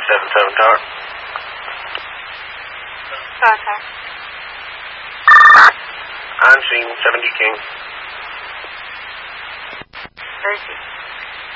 577 Tower. Tower. On scene, 70 King. Where is he?